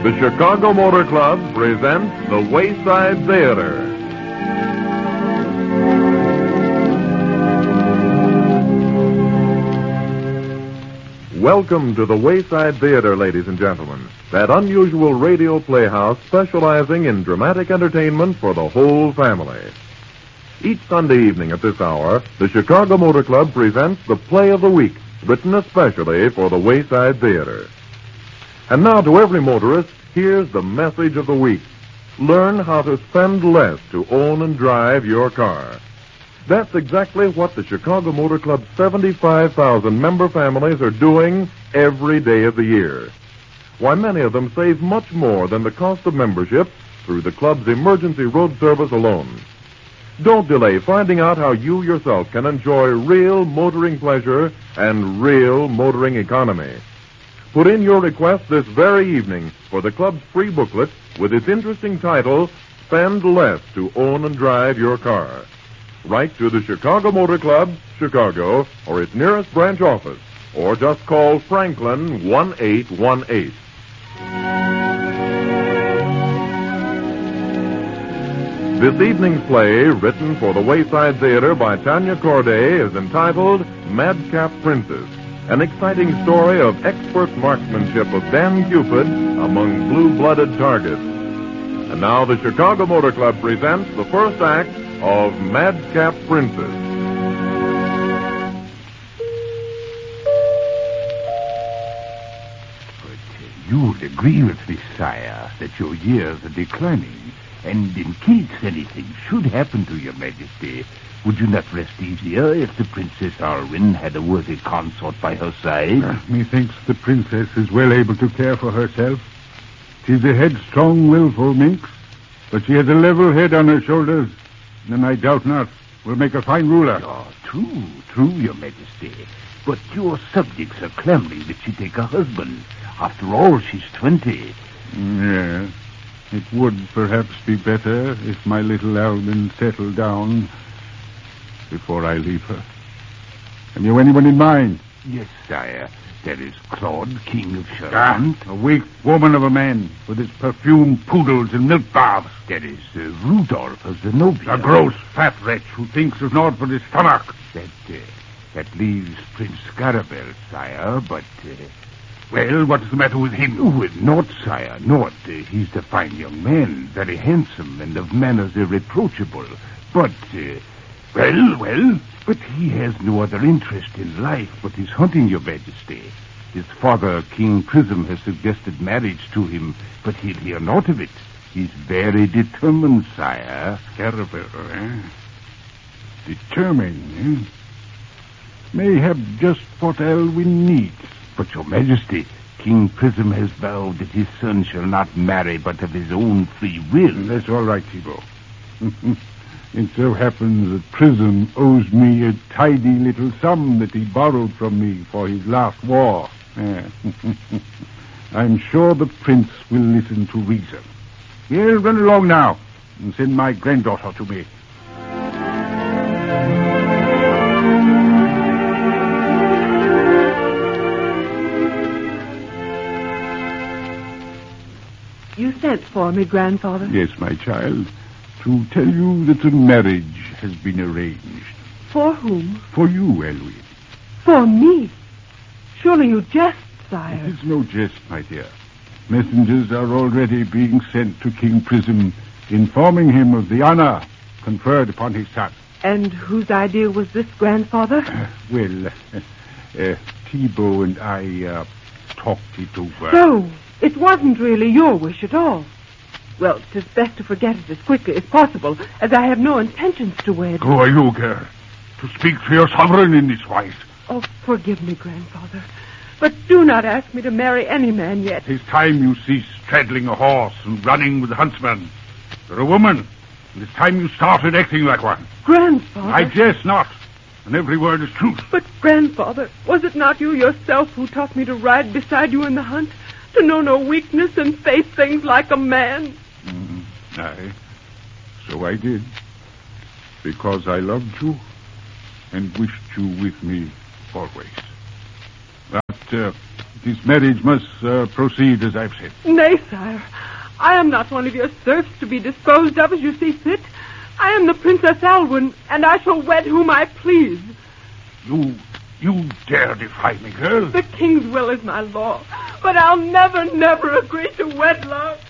The Chicago Motor Club presents the Wayside Theater. Welcome to the Wayside Theater, ladies and gentlemen. That unusual radio playhouse specializing in dramatic entertainment for the whole family. Each Sunday evening at this hour, the Chicago Motor Club presents the Play of the Week, written especially for the Wayside Theater. And now to every motorist, here's the message of the week. Learn how to spend less to own and drive your car. That's exactly what the Chicago Motor Club's 75,000 member families are doing every day of the year. Why, many of them save much more than the cost of membership through the club's emergency road service alone. Don't delay finding out how you yourself can enjoy real motoring pleasure and real motoring economy. Put in your request this very evening for the club's free booklet with its interesting title, Spend Less to Own and Drive Your Car. Write to the Chicago Motor Club, Chicago, or its nearest branch office, or just call Franklin 1818. This evening's play, written for the Wayside Theater by Tanya Corday, is entitled Madcap Princess, an exciting story of expert marksmanship of Dan Cupid among blue-blooded targets. And now the Chicago Motor Club presents the first act of Madcap Princess. But you would agree with me, sire, that your years are declining, and in case anything should happen to your majesty, would you not rest easier if the Princess Arwen had a worthy consort by her side? Methinks the princess is well able to care for herself. She's a headstrong, willful minx, but she has a level head on her shoulders, and I doubt not will make a fine ruler. Oh, true, your majesty. But your subjects are clamoring that she take a husband. After all, she's 20. Yes. It would perhaps be better if my little Albin settled down before I leave her. Have you anyone in mind? Yes, sire. There is Claude, king of Charente. A weak woman of a man with his perfumed poodles and milk baths. There is Rudolph of Zenobia. A gross fat wretch who thinks of naught but his stomach. That leaves Prince Scarabel, sire, but... Well, what is the matter with him? Oh, naught, sire, naught. He's a fine young man, very handsome, and of manners irreproachable. But, Well? But he has no other interest in life but his hunting, your majesty. His father, King Prism, has suggested marriage to him, but he'll hear naught of it. He's very determined, sire. Scarabel, eh? Determined, eh? May have just what Elwyn needs. But, your majesty, King Prism has vowed that his son shall not marry but of his own free will. That's all right, Thibault. It so happens that Prism owes me a tidy little sum that he borrowed from me for his last war. I'm sure the prince will listen to reason. Here, run along now and send my granddaughter to me. You sent for me, Grandfather? Yes, my child. To tell you that the marriage has been arranged. For whom? For you, Elwyn. For me? Surely you jest, sire. It's no jest, my dear. Messengers are already being sent to King Prism, informing him of the honor conferred upon his son. And whose idea was this, Grandfather? Thibault and I talked it over. So, it wasn't really your wish at all. Well, 'tis best to forget it as quickly as possible, as I have no intentions to wed. Who are you, girl, to speak to your sovereign in this wise? Oh, forgive me, Grandfather. But do not ask me to marry any man yet. 'Tis time you ceased straddling a horse and running with the huntsman. You're a woman, and it's time you started acting like one. Grandfather. I jest not, and every word is truth. But, Grandfather, was it not you yourself who taught me to ride beside you in the hunt? To know no weakness and face things like a man? Aye, so I did. Because I loved you and wished you with me always. But This marriage must proceed as I've said. Nay, sire. I am not one of your serfs to be disposed of as you see fit. I am the Princess Alwyn, and I shall wed whom I please. You dare defy me, girl? The king's will is my law, but I'll never, never agree to wedlock.